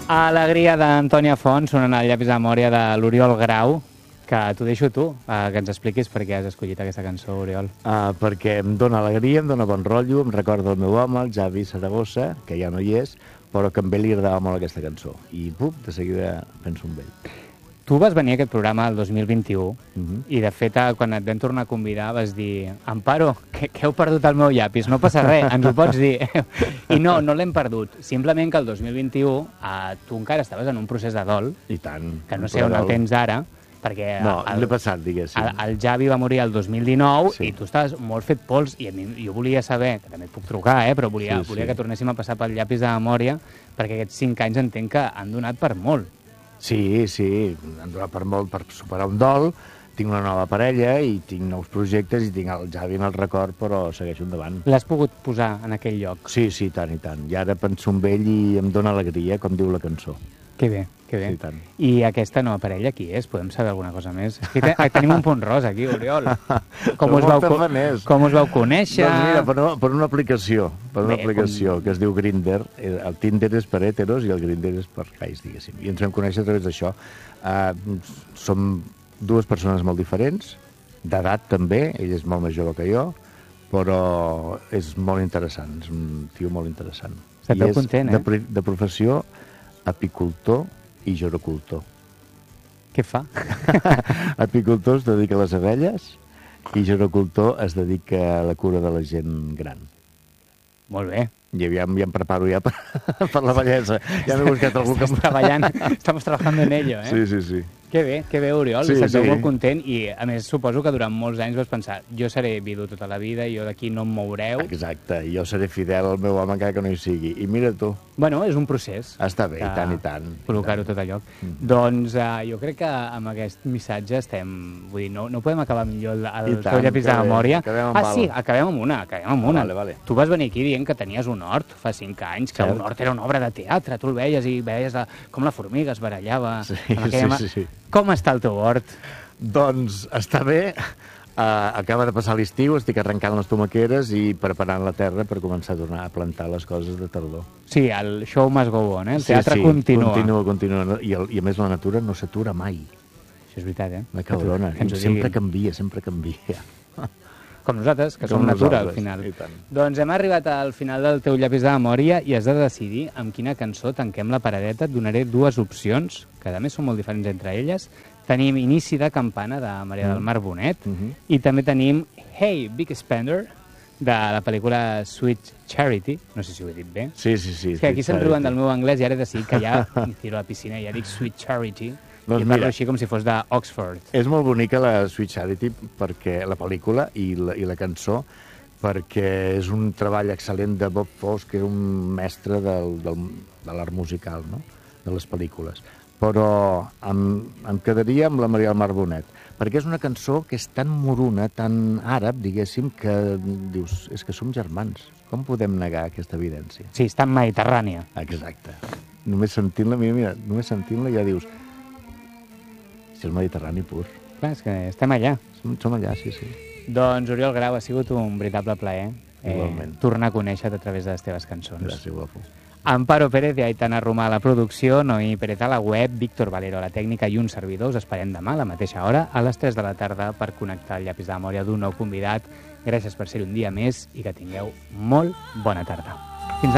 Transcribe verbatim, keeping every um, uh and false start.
Alegria d'Antònia Font, sonant el llapis de memòria de l'Oriol Grau, que t'ho deixo tu, eh, que ens expliquis per què has escollit aquesta cançó, Oriol. Uh, perquè em dóna alegria, em dóna bon rotllo, em recorda el meu home, el Javi Saragossa, que ja no hi és, però que a ell li agradava molt aquesta cançó. I, pup, de seguida penso en ell. Tu vas venir a aquest programa el dos mil vint-i-u uh Mhm. -huh. i, de fet, quan et vam tornar a convidar vas dir Amparo, que, que heu perdut el meu llapis, no passa res, ens ho pots dir. I no, no l'hem perdut. Simplement que el dos mil vint-i-u eh, tu encara estaves en un procés de dol, I tant. que no sé on el tens ara, perquè No, el, l'he passat, diguéssim. el, el Javi va morir el dos mil dinou Sí. i tu estaves molt fet pols i a mi, jo volia saber, que també et puc trucar, eh, però volia, Sí, volia sí. que tornéssim a passar pel llapis de memòria, perquè aquests cinc anys entenc que han donat per molt. Sí, sí, han donat per molt per superar un dol, tinc una nova parella i tinc nous projectes i tinc el Javi en el record, però segueixo endavant. L'has pogut posar en aquell lloc? Sí, sí, tant i tant. I ara penso en ell i em dóna alegria, com diu la cançó. Que bé, que bé. Sí, tant. I aquesta nova parella qui és? Podem saber alguna cosa més? És que te, tenim un punt rosa aquí, Oriol. Com, No us vau, moltes co- maners. com us vau conèixer? Doncs mira, per una, per una aplicació, per una Bé, aplicació com- que es diu Grindr. El Tinder és per heteros i el Grindr és per gais, diguéssim. I ens vam conèixer a través d'això. Uh, som dues persones molt diferents, d'edat també, ell és molt més jove que jo, però és molt interessant, és un tio molt interessant. Esteu I és content, eh? de, pri- de professió apicultor i gerocultor. Què fa? Apicultor es dedica a les abelles i gerocultor es dedica a la cura de la gent gran. Molt bé. I ja, ja em preparo ja per, per la bellesa. Ja m'he buscat algú que... Estàs treballant, estamos trabajando en ello, eh? Sí, sí, sí. Que bé, que bé, Oriol. Sí, Sí, Estàs sí. molt content i, a més, suposo que durant molts anys vas pensar jo seré vidu tota la vida, jo d'aquí no em moureu. Exacte, i jo seré fidel al meu home encara que no hi sigui. I mira tu, Bueno, és un procés. està bé, que i tant, i tant. i Col·locar-ho tant. tot a lloc. Mm. Doncs uh, jo crec que amb aquest missatge estem... Vull dir, no, no podem acabar millor el, el I tant, teu llapis de que bé, memòria. acabem amb Ah, sí, palo. acabem amb una, acabem amb una. Vale, vale. Tu vas venir aquí dient que tenies un hort fa cinc anys, que Cert. un hort era una obra de teatre. Tu el veies i veies la, com la formiga es barallava. Sí, amb aquella sí, mà. sí, sí. Com està el teu hort? Doncs està bé. Uh, acaba de passar l'estiu, estic arrencant les tomaqueres i preparant la terra per començar a tornar a plantar les coses de tardor. Sí, el show must go on, eh? El teatre continua. continua, continua. I, el, I a més la natura no s'atura mai. Això és veritat, eh? La cabrona. Que ens ho Sempre diguin. canvia, sempre canvia. Com nosaltres, que Com som natura, nosaltres, al final. i tant. Doncs hem arribat al final del teu llapis de memòria i has de decidir amb quina cançó tanquem la paradeta. Et donaré dues opcions, que a més són molt diferents entre elles. Tenim Inici de campana, de Maria del Mar Bonet, Mhm. i també tenim Hey, Big Spender, de la pel·lícula Sweet Charity. No sé si ho he dit bé. Sí, sí, sí. És que aquí sí, se'n riuen sí. del meu anglès i ara he decidit que ja em tiro a la piscina i ja dic Sweet Charity. Doncs I parlo mira. així com si fos d'Oxford. És molt bonica la Sweet Charity, perquè la pel·lícula i la, i la cançó, perquè és un treball excel·lent de Bob Fosse, que era un mestre del, del, de l'art musical, no?, de les pel·lícules. Però em, em quedaria amb la Maria del Mar Bonet, perquè és una cançó que és tan moruna, tan àrab, diguéssim, que dius, és que som germans. Com podem negar aquesta evidència? Sí, està en Mediterrània. Exacte. Només sentint-la, mira, mira, només sentint-la ja dius, és el Mediterrani pur. Clar, és que estem allà. Som, som allà, sí, sí. Doncs, Oriol Grau, ha sigut un veritable plaer Igualment. tornar a conèixer-te a través de les teves cançons. Gràcies, guapo. Amparo Pérez i Aitana Romà a la producció, Noemí Pérez a la web, Víctor Valero a la tècnica i un servidor. Us esperem demà a la mateixa hora, a les tres de la tarda, per connectar el llapis de memòria d'un nou convidat. Gràcies per ser un dia més i que tingueu molt bona tarda.